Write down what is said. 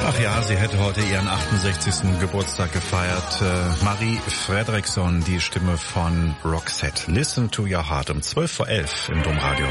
Ach ja, sie hätte heute ihren 68. Geburtstag gefeiert. Marie Fredriksson, die Stimme von Roxette. Listen to your heart um 11:12 im Domradio.